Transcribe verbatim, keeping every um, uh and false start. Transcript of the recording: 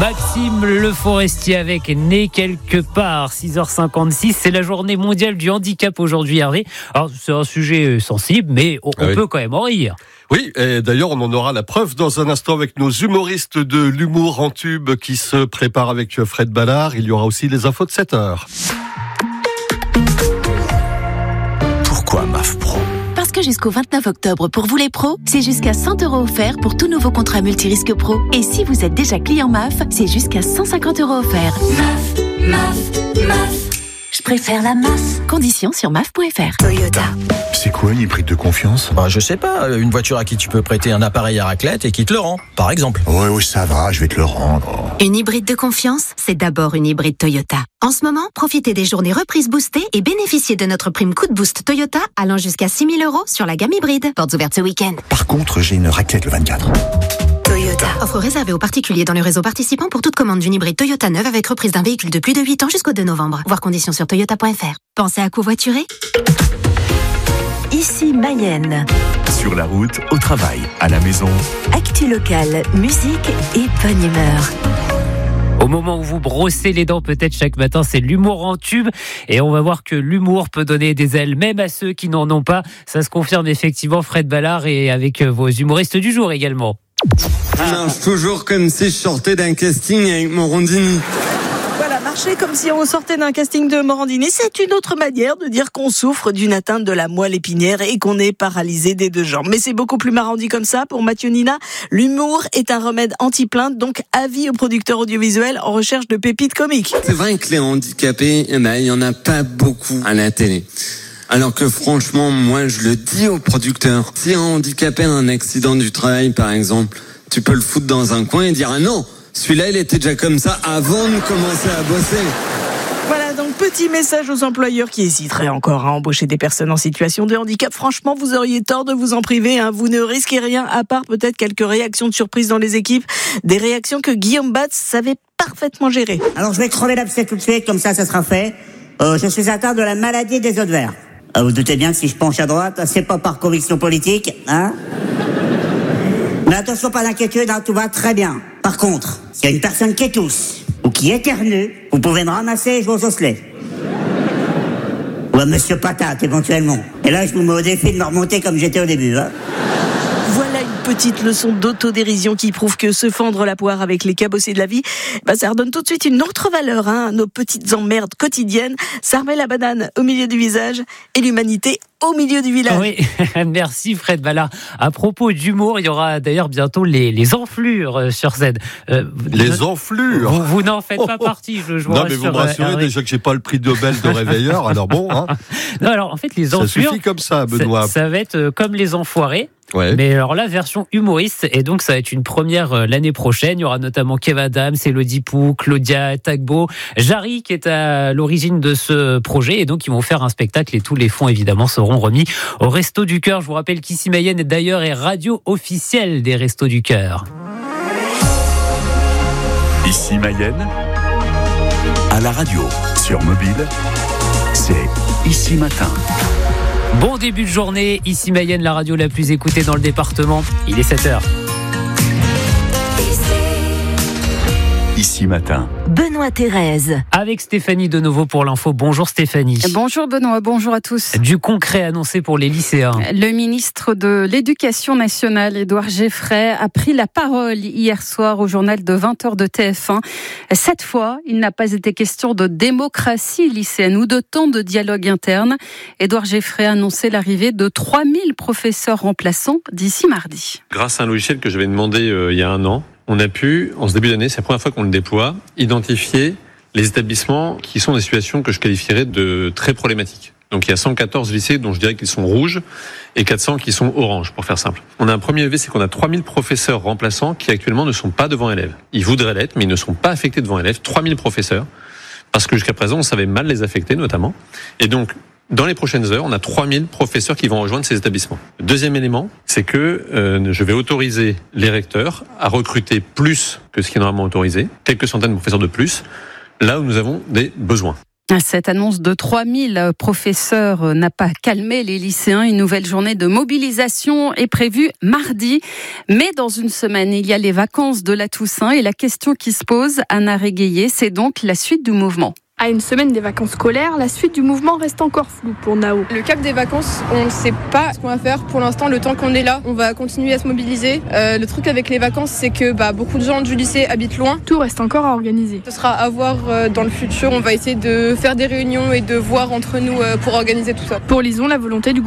Maxime Le Forestier avec Né quelque part, six heures cinquante-six. C'est la journée mondiale du handicap aujourd'hui, Hervé. Alors, c'est un sujet sensible, mais on, on oui. peut quand même en rire. Oui, et d'ailleurs, on en aura la preuve dans un instant avec nos humoristes de l'humour en tube qui se préparent avec Fred Ballard. Il y aura aussi les infos de sept heures. Pourquoi M A F Pro ? Parce que jusqu'au vingt-neuf octobre, pour vous les pros, c'est jusqu'à cent euros offerts pour tout nouveau contrat multirisque pro. Et si vous êtes déjà client M A F, c'est jusqu'à cent cinquante euros offerts. M A F, M A F, M A F. Je préfère la M A F. Conditions sur M A F point F R. Toyota. C'est quoi une hybride de confiance ? Bah, je sais pas, une voiture à qui tu peux prêter un appareil à raclette et qui te le rend, par exemple. Oui, oui, ça va, je vais te le rendre. Une hybride de confiance, c'est d'abord une hybride Toyota. En ce moment, profitez des journées reprises boostées et bénéficiez de notre prime coup de boost Toyota allant jusqu'à six mille euros sur la gamme hybride. Portes ouvertes ce week-end. Par contre, j'ai une raclette le vingt-quatre. Toyota. Offre réservée aux particuliers dans le réseau participant pour toute commande d'une hybride Toyota neuve avec reprise d'un véhicule de plus de huit ans jusqu'au deux novembre. Voir conditions sur toyota point F R. Pensez à covoiturer ? Ici Mayenne. Sur la route, au travail, à la maison. Actu locale, musique et bonne humeur. Au moment où vous brossez les dents, peut-être chaque matin, c'est l'humour en tube. Et on va voir que l'humour peut donner des ailes, même à ceux qui n'en ont pas. Ça se confirme effectivement, Fred Ballard, et avec vos humoristes du jour également. Je marche toujours comme si je sortais d'un casting avec Morandini. Voilà, marcher comme si on sortait d'un casting de Morandini, c'est une autre manière de dire qu'on souffre d'une atteinte de la moelle épinière et qu'on est paralysé des deux jambes. Mais c'est beaucoup plus marrant dit comme ça. Pour Mathieu Nina, l'humour est un remède anti-plainte, donc avis aux producteurs audiovisuels en recherche de pépites comiques. C'est vrai que les handicapés, eh ben, il y en a pas beaucoup à la télé. Alors que franchement, moi je le dis aux producteurs, si un handicapé a un accident du travail par exemple, tu peux le foutre dans un coin et dire « Ah non, celui-là il était déjà comme ça avant de commencer à bosser ». Voilà, donc petit message aux employeurs qui hésiteraient encore à embaucher des personnes en situation de handicap. Franchement, vous auriez tort de vous en priver, hein. Vous ne risquez rien à part peut-être quelques réactions de surprise dans les équipes. Des réactions que Guillaume Batz savait parfaitement gérer. Alors je vais crever l'abcès tout de suite, comme ça ça sera fait. Euh, je suis atteint de la maladie des œufs de verre. Ah, vous doutez bien que si je penche à droite, c'est pas par conviction politique, hein ? Mais attention, pas d'inquiétude, hein, tout va très bien. Par contre, s'il y a une personne qui tousse ou qui éternue, vous pouvez me ramasser et jouer aux osselets. Ou à Monsieur Patate, éventuellement. Et là, je vous mets au défi de me remonter comme j'étais au début, hein. Voilà une petite leçon d'autodérision qui prouve que se fendre la poire avec les cabossés de la vie, bah ça redonne tout de suite une autre valeur, hein, à nos petites emmerdes quotidiennes. Ça remet la banane au milieu du visage et l'humanité au milieu du village. Oui, merci Fred Ballard. À propos d'humour, il y aura d'ailleurs bientôt les, les enflures sur Z. Euh, les je, enflures Vous, vous n'en faites pas oh, partie, je, je vous Non, rassure, mais vous me rassurez euh, déjà que j'ai pas le prix Nobel de réveilleur, alors bon. Hein. Non, alors en fait, les enflures... Ça suffit comme ça, Benoît. Ça, ça va être comme les enfoirés. Ouais. Mais alors là, version humoriste, et donc ça va être une première euh, l'année prochaine. Il y aura notamment Kev Adams, Elodie Pou, Claudia Tagbo, Jarry qui est à l'origine de ce projet, et donc ils vont faire un spectacle et tous les fonds évidemment seront remis au Resto du Cœur. Je vous rappelle qu'Ici Mayenne est d'ailleurs est radio officielle des Restos du Cœur. Ici Mayenne, à la radio, sur mobile, c'est Ici Matin. Bon début de journée, ici Mayenne, la radio la plus écoutée dans le département. Il est sept heures. Ici Matin. Benoît Thérèse. Avec Stéphanie de nouveau pour l'info. Bonjour Stéphanie. Bonjour Benoît, bonjour à tous. Du concret annoncé pour les lycéens. Le ministre de l'Éducation nationale, Édouard Geoffrey, a pris la parole hier soir au journal de vingt heures de T F un. Cette fois, il n'a pas été question de démocratie lycéenne ou de temps de dialogue interne. Édouard Geoffrey a annoncé l'arrivée de trois mille professeurs remplaçants d'ici mardi. Grâce à un logiciel que j'avais demandé euh, il y a un an, on a pu, en ce début d'année, c'est la première fois qu'on le déploie, identifier les établissements qui sont des situations que je qualifierais de très problématiques. Donc il y a cent quatorze lycées dont je dirais qu'ils sont rouges et quatre cents qui sont oranges, pour faire simple. On a un premier levé, c'est qu'on a trois mille professeurs remplaçants qui actuellement ne sont pas devant élèves. Ils voudraient l'être, mais ils ne sont pas affectés devant élèves. trois mille professeurs, parce que jusqu'à présent, on savait mal les affecter notamment. Et donc, dans les prochaines heures, on a trois mille professeurs qui vont rejoindre ces établissements. Le deuxième élément, c'est que euh, je vais autoriser les recteurs à recruter plus que ce qui est normalement autorisé, quelques centaines de professeurs de plus, là où nous avons des besoins. Cette annonce de trois mille professeurs n'a pas calmé les lycéens. Une nouvelle journée de mobilisation est prévue mardi. Mais dans une semaine, il y a les vacances de la Toussaint et la question qui se pose, Anna Réguillet, c'est donc la suite du mouvement. À une semaine des vacances scolaires, la suite du mouvement reste encore floue pour Nao. Le cap des vacances, on ne sait pas ce qu'on va faire pour l'instant. Le temps qu'on est là, on va continuer à se mobiliser. Euh, le truc avec les vacances, c'est que bah, beaucoup de gens du lycée habitent loin. Tout reste encore à organiser. Ce sera à voir euh, dans le futur. On va essayer de faire des réunions et de voir entre nous euh, pour organiser tout ça. Pour Lison, la volonté du